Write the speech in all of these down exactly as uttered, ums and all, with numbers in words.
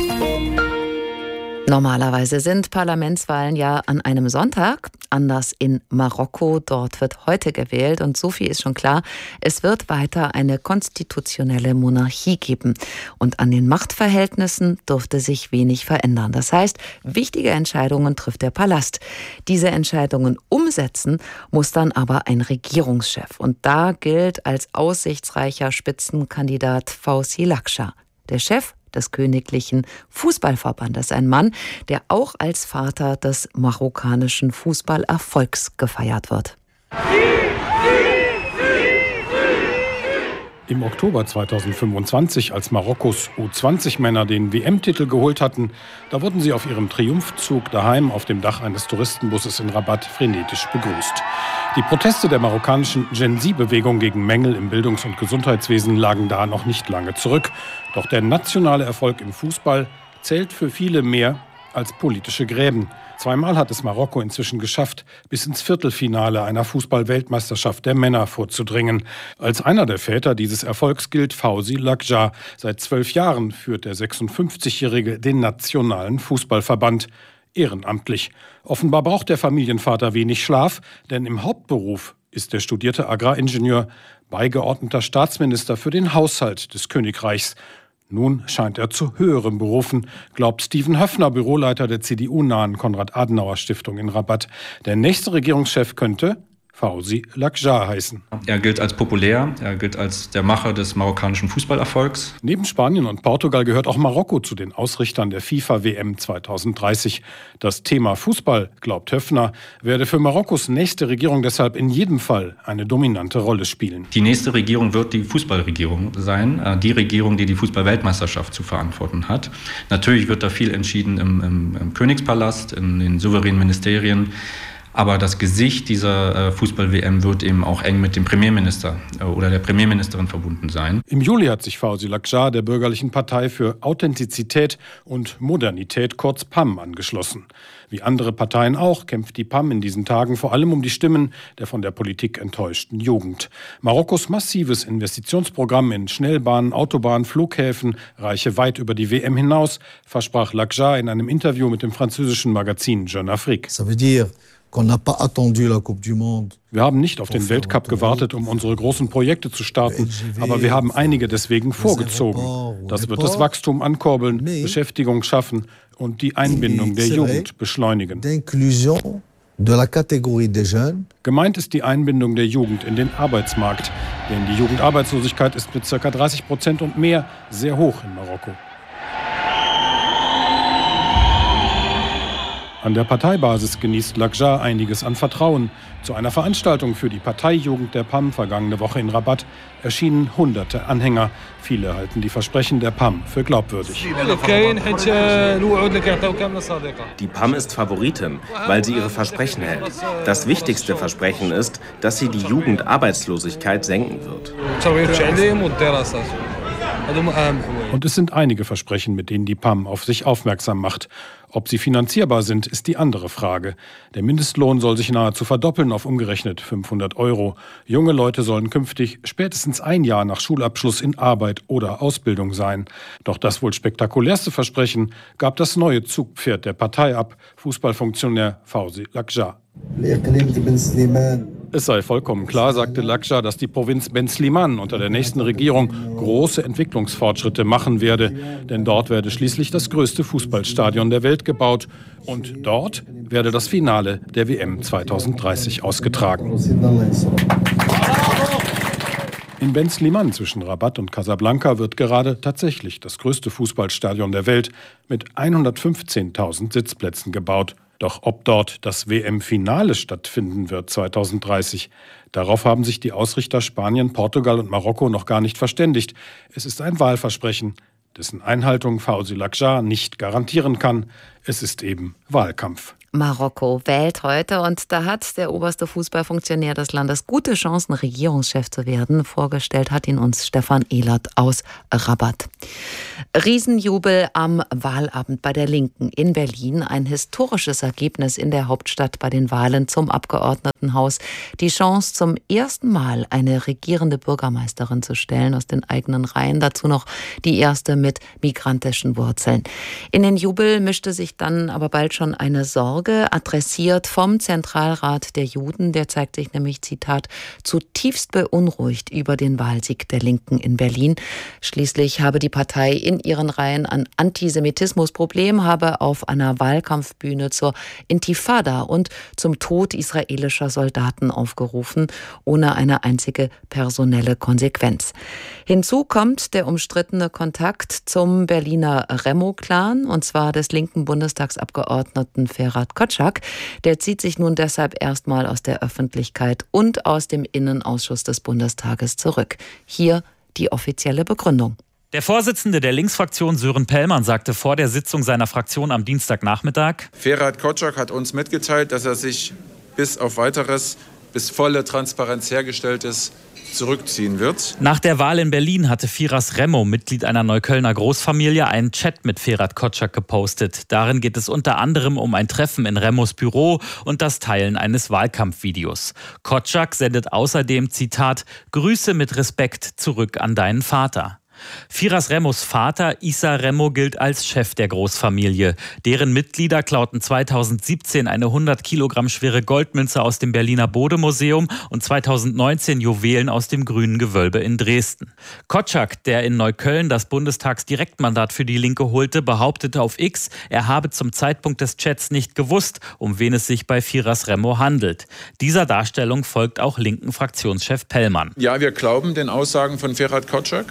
Normalerweise sind Parlamentswahlen ja an einem Sonntag, anders in Marokko. Dort wird heute gewählt und so viel ist schon klar, es wird weiter eine konstitutionelle Monarchie geben. Und an den Machtverhältnissen dürfte sich wenig verändern. Das heißt, wichtige Entscheidungen trifft der Palast. Diese Entscheidungen umsetzen muss dann aber ein Regierungschef. Und da gilt als aussichtsreicher Spitzenkandidat Fawzi Lakja, der Chef des Königlichen Fußballverbandes. Ein Mann, der auch als Vater des marokkanischen Fußballerfolgs gefeiert wird. Im Oktober zweitausendfünfundzwanzig, als Marokkos U zwanzig Männer den W M-Titel geholt hatten, da wurden sie auf ihrem Triumphzug daheim auf dem Dach eines Touristenbusses in Rabat frenetisch begrüßt. Die Proteste der marokkanischen Gen-Z-Bewegung gegen Mängel im Bildungs- und Gesundheitswesen lagen da noch nicht lange zurück. Doch der nationale Erfolg im Fußball zählt für viele mehr als politische Gräben. Zweimal hat es Marokko inzwischen geschafft, bis ins Viertelfinale einer Fußball-Weltmeisterschaft der Männer vorzudringen. Als einer der Väter dieses Erfolgs gilt Fawzi Lakja. Seit zwölf Jahren führt der sechsundfünfzigjährige den nationalen Fußballverband. Ehrenamtlich. Offenbar braucht der Familienvater wenig Schlaf, denn im Hauptberuf ist der studierte Agraringenieur beigeordneter Staatsminister für den Haushalt des Königreichs. Nun scheint er zu höherem berufen, glaubt Steven Höffner, Büroleiter der C D U-nahen Konrad-Adenauer-Stiftung in Rabat. Der nächste Regierungschef könnte Fawzi Lakja heißen. Er gilt als populär, er gilt als der Macher des marokkanischen Fußballerfolgs. Neben Spanien und Portugal gehört auch Marokko zu den Ausrichtern der FIFA-W M zweitausenddreißig. Das Thema Fußball, glaubt Höffner, werde für Marokkos nächste Regierung deshalb in jedem Fall eine dominante Rolle spielen. Die nächste Regierung wird die Fußballregierung sein, die Regierung, die die Fußball-Weltmeisterschaft zu verantworten hat. Natürlich wird da viel entschieden im, im, im Königspalast, in den souveränen Ministerien. Aber das Gesicht dieser äh, Fußball-W M wird eben auch eng mit dem Premierminister äh, oder der Premierministerin verbunden sein. Im Juli hat sich Fawzi Lakja der bürgerlichen Partei für Authentizität und Modernität, kurz P A M, angeschlossen. Wie andere Parteien auch kämpft die P A M in diesen Tagen vor allem um die Stimmen der von der Politik enttäuschten Jugend. Marokkos massives Investitionsprogramm in Schnellbahnen, Autobahnen, Flughäfen reiche weit über die W M hinaus, versprach Lakja in einem Interview mit dem französischen Magazin Jeune Afrique. Ça veut dire Wir haben nicht auf den Weltcup gewartet, um unsere großen Projekte zu starten, aber wir haben einige deswegen vorgezogen. Das wird das Wachstum ankurbeln, Beschäftigung schaffen und die Einbindung der Jugend beschleunigen. Gemeint ist die Einbindung der Jugend in den Arbeitsmarkt, denn die Jugendarbeitslosigkeit ist mit ca. dreißig Prozent und mehr sehr hoch in Marokko. An der Parteibasis genießt Lakja einiges an Vertrauen. Zu einer Veranstaltung für die Parteijugend der P A M vergangene Woche in Rabat erschienen hunderte Anhänger. Viele halten die Versprechen der P A M für glaubwürdig. Die P A M ist Favoritin, weil sie ihre Versprechen hält. Das wichtigste Versprechen ist, dass sie die Jugendarbeitslosigkeit senken wird. Und es sind einige Versprechen, mit denen die P A M auf sich aufmerksam macht. Ob sie finanzierbar sind, ist die andere Frage. Der Mindestlohn soll sich nahezu verdoppeln auf umgerechnet fünfhundert Euro. Junge Leute sollen künftig spätestens ein Jahr nach Schulabschluss in Arbeit oder Ausbildung sein. Doch das wohl spektakulärste Versprechen gab das neue Zugpferd der Partei ab, Fußballfunktionär Fawzi Lakja. Es sei vollkommen klar, sagte Lakja, dass die Provinz Ben Sliman unter der nächsten Regierung große Entwicklungsfortschritte machen werde. Denn dort werde schließlich das größte Fußballstadion der Welt gebaut. Und dort werde das Finale der W M zweitausenddreißig ausgetragen. In Ben Sliman zwischen Rabat und Casablanca wird gerade tatsächlich das größte Fußballstadion der Welt mit hundertfünfzehntausend Sitzplätzen gebaut. Doch ob dort das W M-Finale stattfinden wird zweitausenddreißig, darauf haben sich die Ausrichter Spanien, Portugal und Marokko noch gar nicht verständigt. Es ist ein Wahlversprechen, dessen Einhaltung Fawzi Lakja nicht garantieren kann. Es ist eben Wahlkampf. Marokko wählt heute und da hat der oberste Fußballfunktionär des Landes gute Chancen, Regierungschef zu werden. Vorgestellt hat ihn uns Stefan Ehlert aus Rabat. Riesenjubel am Wahlabend bei der Linken in Berlin. Ein historisches Ergebnis in der Hauptstadt bei den Wahlen zum Abgeordnetenhaus. Die Chance, zum ersten Mal eine regierende Bürgermeisterin zu stellen aus den eigenen Reihen. Dazu noch die erste mit migrantischen Wurzeln. In den Jubel mischte sich dann aber bald schon eine Sorge, adressiert vom Zentralrat der Juden. Der zeigt sich nämlich, Zitat, zutiefst beunruhigt über den Wahlsieg der Linken in Berlin. Schließlich habe die Partei in ihren Reihen ein Antisemitismusproblem, habe auf einer Wahlkampfbühne zur Intifada und zum Tod israelischer Soldaten aufgerufen, ohne eine einzige personelle Konsequenz. Hinzu kommt der umstrittene Kontakt zum Berliner Remo-Clan, und zwar des linken Bundestagsabgeordneten Ferhat Kotschak. Der zieht sich nun deshalb erstmal aus der Öffentlichkeit und aus dem Innenausschuss des Bundestages zurück. Hier die offizielle Begründung. Der Vorsitzende der Linksfraktion Sören Pellmann sagte vor der Sitzung seiner Fraktion am Dienstagnachmittag: Ferhat Kotschak hat uns mitgeteilt, dass er sich bis auf Weiteres, bis volle Transparenz hergestellt ist, zurückziehen wird. Nach der Wahl in Berlin hatte Firas Remo, Mitglied einer Neuköllner Großfamilie, einen Chat mit Ferhat Kotschak gepostet. Darin geht es unter anderem um ein Treffen in Remos Büro und das Teilen eines Wahlkampfvideos. Kotschak sendet außerdem, Zitat, Grüße mit Respekt zurück an deinen Vater. Firas Remos Vater, Issa Remo, gilt als Chef der Großfamilie. Deren Mitglieder klauten zweitausendsiebzehn eine hundert Kilogramm schwere Goldmünze aus dem Berliner Bode-Museum und zweitausendneunzehn Juwelen aus dem Grünen Gewölbe in Dresden. Kotschak, der in Neukölln das Bundestagsdirektmandat für die Linke holte, behauptete auf X, er habe zum Zeitpunkt des Chats nicht gewusst, um wen es sich bei Firas Remo handelt. Dieser Darstellung folgt auch linken Fraktionschef Pellmann. Ja, wir glauben den Aussagen von Ferhat Kotschak,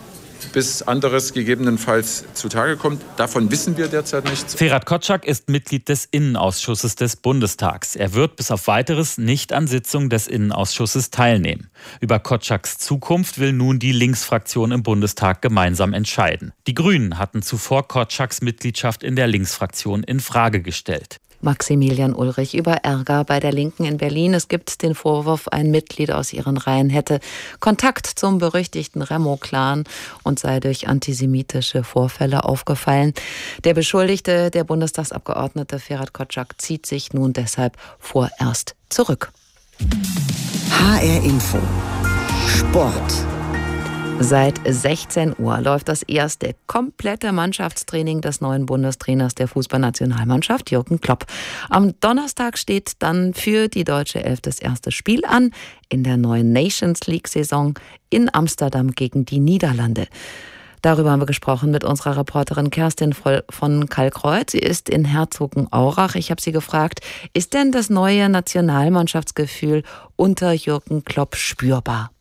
bis anderes gegebenenfalls zutage kommt. Davon wissen wir derzeit nichts. Ferhat Kotschak ist Mitglied des Innenausschusses des Bundestags. Er wird bis auf Weiteres nicht an Sitzungen des Innenausschusses teilnehmen. Über Kotschaks Zukunft will nun die Linksfraktion im Bundestag gemeinsam entscheiden. Die Grünen hatten zuvor Kotschaks Mitgliedschaft in der Linksfraktion in Frage gestellt. Maximilian Ulrich über Ärger bei der Linken in Berlin. Es gibt den Vorwurf, ein Mitglied aus ihren Reihen hätte Kontakt zum berüchtigten Remo-Clan und sei durch antisemitische Vorfälle aufgefallen. Der Beschuldigte, der Bundestagsabgeordnete Ferhat Kotschak, zieht sich nun deshalb vorerst zurück. H R Info Sport. Seit sechzehn Uhr läuft das erste komplette Mannschaftstraining des neuen Bundestrainers der Fußballnationalmannschaft, Jürgen Klopp. Am Donnerstag steht dann für die deutsche Elf das erste Spiel an in der neuen Nations League-Saison in Amsterdam gegen die Niederlande. Darüber haben wir gesprochen mit unserer Reporterin Kerstin von Kalkreuth. Sie ist in Herzogenaurach. Ich habe sie gefragt, ist denn das neue Nationalmannschaftsgefühl unter Jürgen Klopp spürbar?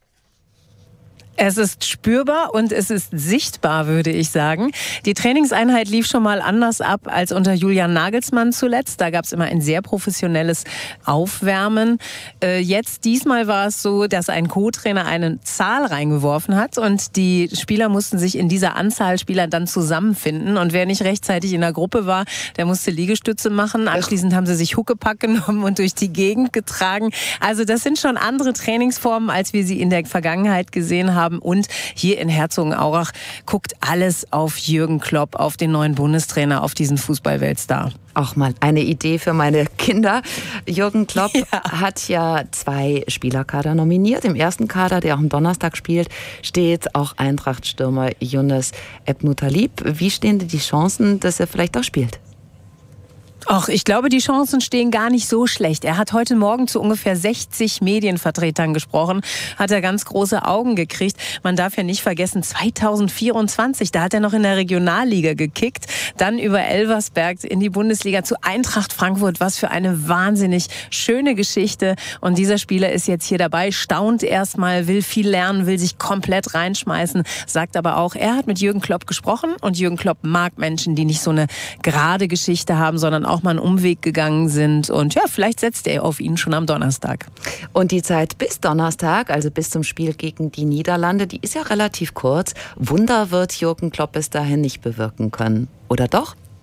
Es ist spürbar und es ist sichtbar, würde ich sagen. Die Trainingseinheit lief schon mal anders ab als unter Julian Nagelsmann zuletzt. Da gab es immer ein sehr professionelles Aufwärmen. Äh, jetzt, diesmal war es so, dass ein Co-Trainer eine Zahl reingeworfen hat und die Spieler mussten sich in dieser Anzahl Spieler dann zusammenfinden. Und wer nicht rechtzeitig in der Gruppe war, der musste Liegestütze machen. Anschließend haben sie sich Huckepack genommen und durch die Gegend getragen. Also das sind schon andere Trainingsformen, als wir sie in der Vergangenheit gesehen haben. Und hier in Herzogenaurach guckt alles auf Jürgen Klopp, auf den neuen Bundestrainer, auf diesen Fußballweltstar. Auch mal eine Idee für meine Kinder. Jürgen Klopp ja. hat ja zwei Spielerkader nominiert. Im ersten Kader, der auch am Donnerstag spielt, steht auch Eintracht-Stürmer Younes Ebnoutalib. Wie stehen denn die Chancen, dass er vielleicht auch spielt? Ach, ich glaube, die Chancen stehen gar nicht so schlecht. Er hat heute Morgen zu ungefähr sechzig Medienvertretern gesprochen, hat er ganz große Augen gekriegt. Man darf ja nicht vergessen, zweitausendvierundzwanzig, da hat er noch in der Regionalliga gekickt, dann über Elversberg in die Bundesliga zu Eintracht Frankfurt. Was für eine wahnsinnig schöne Geschichte. Und dieser Spieler ist jetzt hier dabei, staunt erstmal, will viel lernen, will sich komplett reinschmeißen, sagt aber auch, er hat mit Jürgen Klopp gesprochen und Jürgen Klopp mag Menschen, die nicht so eine gerade Geschichte haben, sondern auch mal einen Umweg gegangen sind. Und ja, vielleicht setzt er auf ihn schon am Donnerstag. Und die Zeit bis Donnerstag, also bis zum Spiel gegen die Niederlande, die ist ja relativ kurz. Wunder wird Jürgen Klopp bis dahin nicht bewirken können. Oder doch?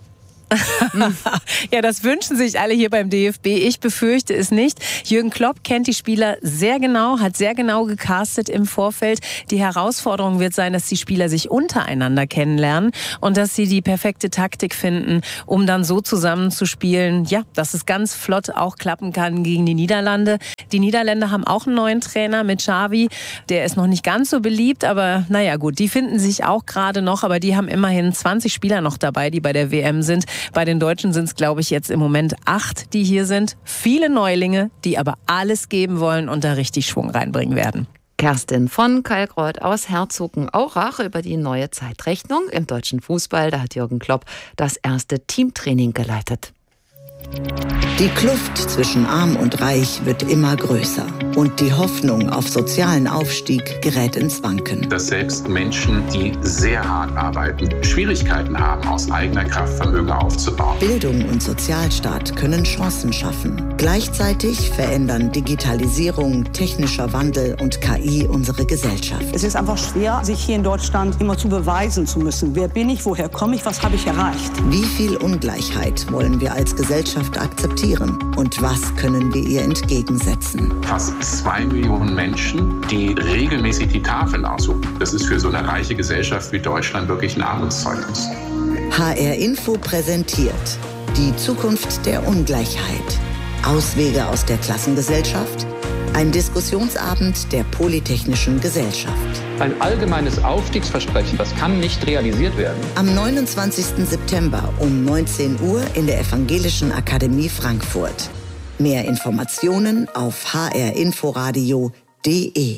Ja, das wünschen sich alle hier beim D F B. Ich befürchte es nicht. Jürgen Klopp kennt die Spieler sehr genau, hat sehr genau gecastet im Vorfeld. Die Herausforderung wird sein, dass die Spieler sich untereinander kennenlernen und dass sie die perfekte Taktik finden, um dann so zusammenzuspielen, ja, dass es ganz flott auch klappen kann gegen die Niederlande. Die Niederländer haben auch einen neuen Trainer mit Xavi. Der ist noch nicht ganz so beliebt, aber naja gut, die finden sich auch gerade noch, aber die haben immerhin zwanzig Spieler noch dabei, die bei der W M sind. Bei den Deutschen sind es, glaube ich, jetzt im Moment acht, die hier sind. Viele Neulinge, die aber alles geben wollen und da richtig Schwung reinbringen werden. Kerstin von Kalkreuth aus Herzogenaurach über die neue Zeitrechnung im deutschen Fußball. Da hat Jürgen Klopp das erste Teamtraining geleitet. Die Kluft zwischen Arm und Reich wird immer größer und die Hoffnung auf sozialen Aufstieg gerät ins Wanken. Dass selbst Menschen, die sehr hart arbeiten, Schwierigkeiten haben, aus eigener Kraft Vermögen aufzubauen. Bildung und Sozialstaat können Chancen schaffen. Gleichzeitig verändern Digitalisierung, technischer Wandel und K I unsere Gesellschaft. Es ist einfach schwer, sich hier in Deutschland immer zu beweisen zu müssen. Wer bin ich, woher komme ich, was habe ich erreicht? Wie viel Ungleichheit wollen wir als Gesellschaft akzeptieren und was können wir ihr entgegensetzen? Fast zwei Millionen Menschen, die regelmäßig die Tafeln aussuchen. Das ist für so eine reiche Gesellschaft wie Deutschland wirklich ein Armutszeugnis. H R Info präsentiert die Zukunft der Ungleichheit. Auswege aus der Klassengesellschaft? Ein Diskussionsabend der Polytechnischen Gesellschaft. Ein allgemeines Aufstiegsversprechen, das kann nicht realisiert werden. Am neunundzwanzigsten September um neunzehn Uhr in der Evangelischen Akademie Frankfurt. Mehr Informationen auf h r inforadio punkt d e.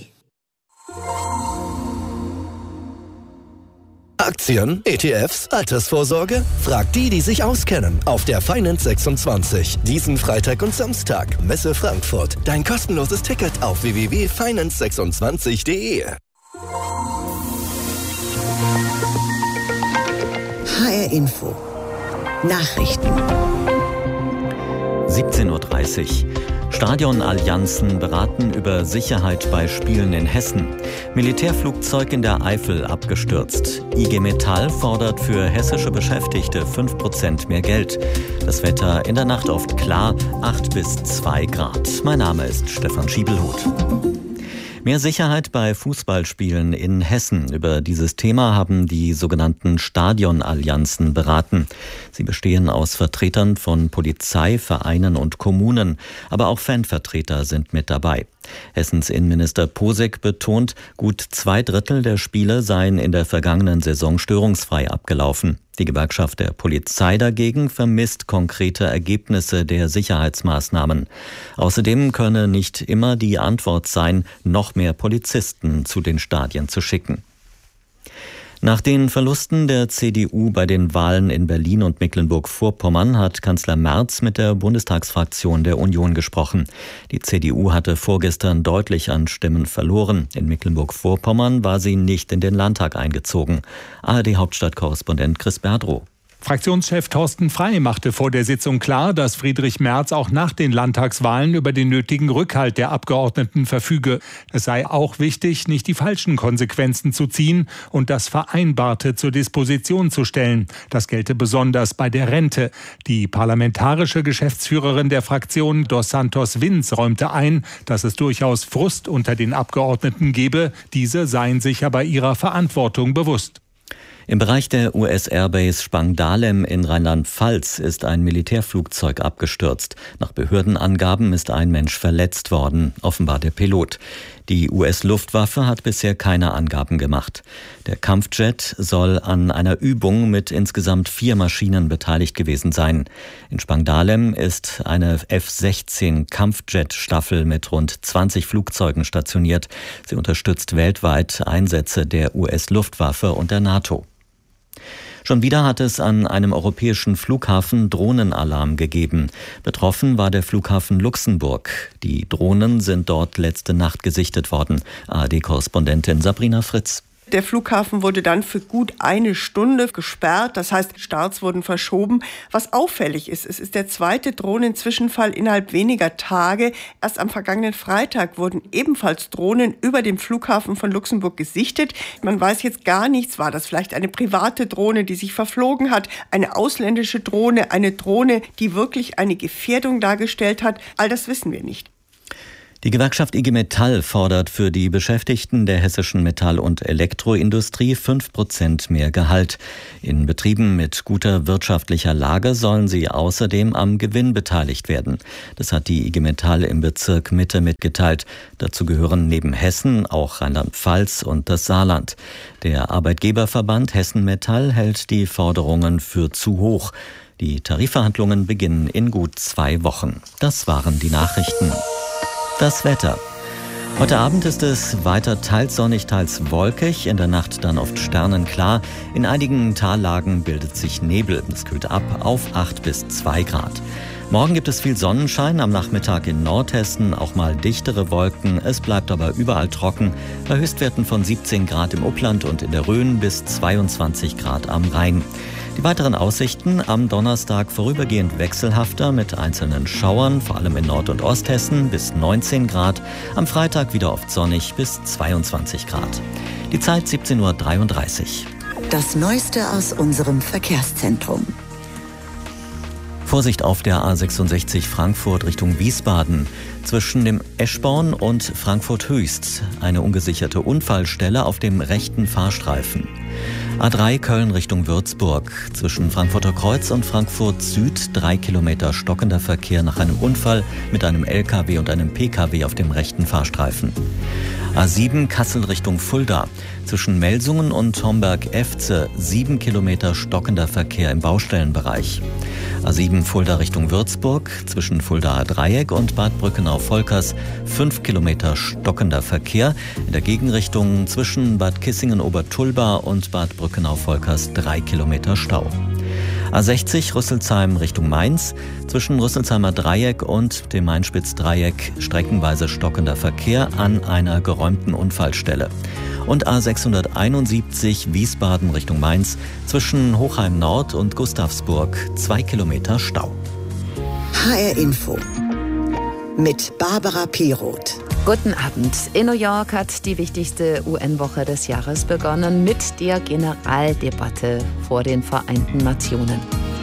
Aktien, E T Fs, Altersvorsorge? Fragt die, die sich auskennen. Auf der Finance sechsundzwanzig. Diesen Freitag und Samstag. Messe Frankfurt. Dein kostenloses Ticket auf w w w punkt finance sechsundzwanzig punkt d e. H R Info. Nachrichten. siebzehn Uhr dreißig. Stadionallianzen beraten über Sicherheit bei Spielen in Hessen. Militärflugzeug in der Eifel abgestürzt. I G Metall fordert für hessische Beschäftigte fünf Prozent mehr Geld. Das Wetter in der Nacht oft klar, acht bis zwei Grad. Mein Name ist Stefan Schiebelhut. Mehr Sicherheit bei Fußballspielen in Hessen. Über dieses Thema haben die sogenannten Stadionallianzen beraten. Sie bestehen aus Vertretern von Polizei, Vereinen und Kommunen. Aber auch Fanvertreter sind mit dabei. Hessens Innenminister Posek betont, gut zwei Drittel der Spiele seien in der vergangenen Saison störungsfrei abgelaufen. Die Gewerkschaft der Polizei dagegen vermisst konkrete Ergebnisse der Sicherheitsmaßnahmen. Außerdem könne nicht immer die Antwort sein, noch mehr Polizisten zu den Stadien zu schicken. Nach den Verlusten der C D U bei den Wahlen in Berlin und Mecklenburg-Vorpommern hat Kanzler Merz mit der Bundestagsfraktion der Union gesprochen. Die C D U hatte vorgestern deutlich an Stimmen verloren. In Mecklenburg-Vorpommern war sie nicht in den Landtag eingezogen. A R D-Hauptstadtkorrespondent Chris Berdrow. Fraktionschef Thorsten Frey machte vor der Sitzung klar, dass Friedrich Merz auch nach den Landtagswahlen über den nötigen Rückhalt der Abgeordneten verfüge. Es sei auch wichtig, nicht die falschen Konsequenzen zu ziehen und das Vereinbarte zur Disposition zu stellen. Das gelte besonders bei der Rente. Die parlamentarische Geschäftsführerin der Fraktion, Dos Santos Vinz, räumte ein, dass es durchaus Frust unter den Abgeordneten gebe. Diese seien sich aber ihrer Verantwortung bewusst. Im Bereich der U S-Airbase Spangdahlem in Rheinland-Pfalz ist ein Militärflugzeug abgestürzt. Nach Behördenangaben ist ein Mensch verletzt worden, offenbar der Pilot. Die U S-Luftwaffe hat bisher keine Angaben gemacht. Der Kampfjet soll an einer Übung mit insgesamt vier Maschinen beteiligt gewesen sein. In Spangdahlem ist eine F sechzehn Kampfjet-Staffel mit rund zwanzig Flugzeugen stationiert. Sie unterstützt weltweit Einsätze der U S-Luftwaffe und der NATO. Schon wieder hat es an einem europäischen Flughafen Drohnenalarm gegeben. Betroffen war der Flughafen Luxemburg. Die Drohnen sind dort letzte Nacht gesichtet worden. A R D-Korrespondentin Sabrina Fritz. Der Flughafen wurde dann für gut eine Stunde gesperrt. Das heißt, Starts wurden verschoben. Was auffällig ist, es ist der zweite Drohnenzwischenfall innerhalb weniger Tage. Erst am vergangenen Freitag wurden ebenfalls Drohnen über dem Flughafen von Luxemburg gesichtet. Man weiß jetzt gar nichts. War das vielleicht eine private Drohne, die sich verflogen hat? Eine ausländische Drohne? Eine Drohne, die wirklich eine Gefährdung dargestellt hat? All das wissen wir nicht. Die Gewerkschaft I G Metall fordert für die Beschäftigten der hessischen Metall- und Elektroindustrie fünf Prozent mehr Gehalt. In Betrieben mit guter wirtschaftlicher Lage sollen sie außerdem am Gewinn beteiligt werden. Das hat die I G Metall im Bezirk Mitte mitgeteilt. Dazu gehören neben Hessen auch Rheinland-Pfalz und das Saarland. Der Arbeitgeberverband Hessen Metall hält die Forderungen für zu hoch. Die Tarifverhandlungen beginnen in gut zwei Wochen. Das waren die Nachrichten. Das Wetter. Heute Abend ist es weiter teils sonnig, teils wolkig, in der Nacht dann oft sternenklar. In einigen Tallagen bildet sich Nebel. Es kühlt ab auf acht bis zwei Grad. Morgen gibt es viel Sonnenschein, am Nachmittag in Nordhessen auch mal dichtere Wolken. Es bleibt aber überall trocken, bei Höchstwerten von siebzehn Grad im Upland und in der Rhön bis zweiundzwanzig Grad am Rhein. Die weiteren Aussichten: am Donnerstag vorübergehend wechselhafter mit einzelnen Schauern, vor allem in Nord- und Osthessen bis neunzehn Grad. Am Freitag wieder oft sonnig bis zweiundzwanzig Grad. Die Zeit siebzehn Uhr dreiunddreißig. Das Neueste aus unserem Verkehrszentrum. Vorsicht auf der A sechsundsechzig Frankfurt Richtung Wiesbaden. Zwischen dem Eschborn und Frankfurt Höchst eine ungesicherte Unfallstelle auf dem rechten Fahrstreifen. A drei Köln Richtung Würzburg. Zwischen Frankfurter Kreuz und Frankfurt Süd drei Kilometer stockender Verkehr nach einem Unfall mit einem L K W und einem P K W auf dem rechten Fahrstreifen. A sieben Kassel Richtung Fulda. Zwischen Melsungen und Homberg-Efze sieben Kilometer stockender Verkehr im Baustellenbereich. A sieben Fulda Richtung Würzburg. Zwischen Fuldaer Dreieck und Bad Brückenau-Volkers fünf Kilometer stockender Verkehr. In der Gegenrichtung zwischen Bad Kissingen-Obertulba und Bad Brückenau-Volkers drei Kilometer Stau. A sechzig Rüsselsheim Richtung Mainz. Zwischen Rüsselsheimer Dreieck und dem Mainspitz-Dreieck streckenweise stockender Verkehr an einer geräumten Unfallstelle. Und A sechshunderteinundsiebzig Wiesbaden Richtung Mainz. Zwischen Hochheim Nord und Gustavsburg zwei Kilometer Stau. H R Info mit Barbara Piroth. Guten Abend. In New York hat die wichtigste U N-Woche des Jahres begonnen mit der Generaldebatte vor den Vereinten Nationen.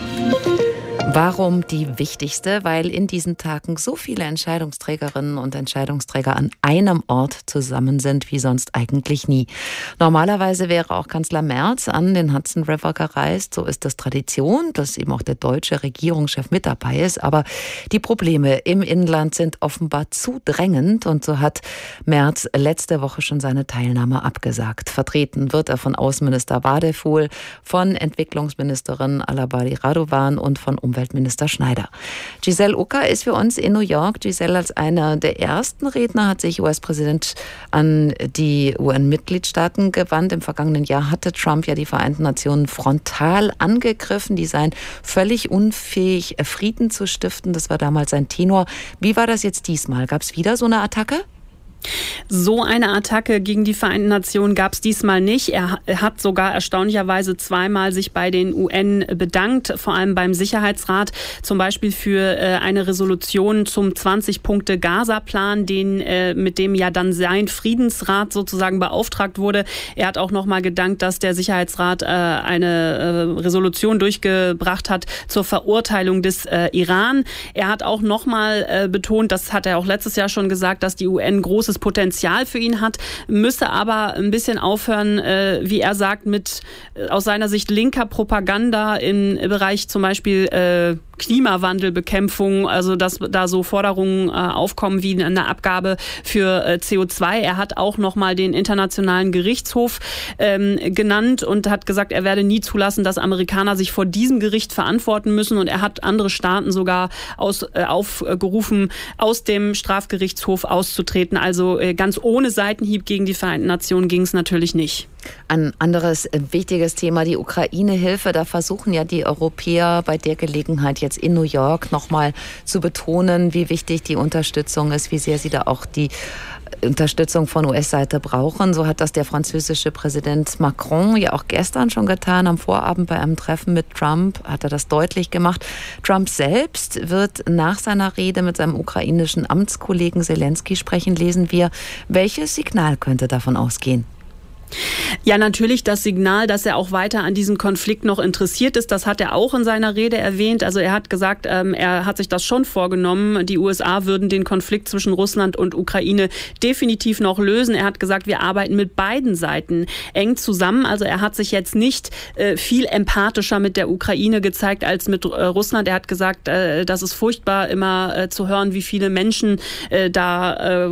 Warum die wichtigste? Weil in diesen Tagen so viele Entscheidungsträgerinnen und Entscheidungsträger an einem Ort zusammen sind wie sonst eigentlich nie. Normalerweise wäre auch Kanzler Merz an den Hudson River gereist. So ist das Tradition, dass eben auch der deutsche Regierungschef mit dabei ist. Aber die Probleme im Inland sind offenbar zu drängend und so hat Merz letzte Woche schon seine Teilnahme abgesagt. Vertreten wird er von Außenminister Wadefuhl, von Entwicklungsministerin Alabadi Radovan und von Umweltminister Schneider. Giselle Ucker ist für uns in New York. Giselle, als einer der ersten Redner hat sich U S-Präsident an die U N-Mitgliedstaaten gewandt. Im vergangenen Jahr hatte Trump ja die Vereinten Nationen frontal angegriffen. Die seien völlig unfähig, Frieden zu stiften. Das war damals sein Tenor. Wie war das jetzt diesmal? Gab es wieder so eine Attacke? So eine Attacke gegen die Vereinten Nationen gab es diesmal nicht. Er hat sogar erstaunlicherweise zweimal sich bei den U N bedankt, vor allem beim Sicherheitsrat, zum Beispiel für eine Resolution zum zwanzig-Punkte-Gaza-Plan, den, mit dem ja dann sein Friedensrat sozusagen beauftragt wurde. Er hat auch nochmal gedankt, dass der Sicherheitsrat eine Resolution durchgebracht hat zur Verurteilung des Iran. Er hat auch nochmal betont, das hat er auch letztes Jahr schon gesagt, dass die U N großes Potenzial für ihn hat, müsse aber ein bisschen aufhören, äh, wie er sagt, mit äh, aus seiner Sicht linker Propaganda im Bereich zum Beispiel äh, Klimawandelbekämpfung, also dass da so Forderungen äh, aufkommen wie eine Abgabe für äh, C O zwei. Er hat auch nochmal den Internationalen Gerichtshof ähm, genannt und hat gesagt, er werde nie zulassen, dass Amerikaner sich vor diesem Gericht verantworten müssen, und er hat andere Staaten sogar aus, äh, aufgerufen, aus dem Strafgerichtshof auszutreten. Also äh, ganz ohne Seitenhieb gegen die Vereinten Nationen ging es natürlich nicht. Ein anderes wichtiges Thema, die Ukraine-Hilfe. Da versuchen ja die Europäer bei der Gelegenheit jetzt in New York nochmal zu betonen, wie wichtig die Unterstützung ist, wie sehr sie da auch die Unterstützung von U S-Seite brauchen. So hat das der französische Präsident Macron ja auch gestern schon getan. Am Vorabend bei einem Treffen mit Trump hat er das deutlich gemacht. Trump selbst wird nach seiner Rede mit seinem ukrainischen Amtskollegen Zelensky sprechen. Lesen wir, welches Signal könnte davon ausgehen? Ja, natürlich das Signal, dass er auch weiter an diesem Konflikt noch interessiert ist. Das hat er auch in seiner Rede erwähnt. Also er hat gesagt, ähm, er hat sich das schon vorgenommen. Die U S A würden den Konflikt zwischen Russland und Ukraine definitiv noch lösen. Er hat gesagt, wir arbeiten mit beiden Seiten eng zusammen. Also er hat sich jetzt nicht äh, viel empathischer mit der Ukraine gezeigt als mit äh, Russland. Er hat gesagt, äh, das ist furchtbar, immer äh, zu hören, wie viele Menschen äh, da äh,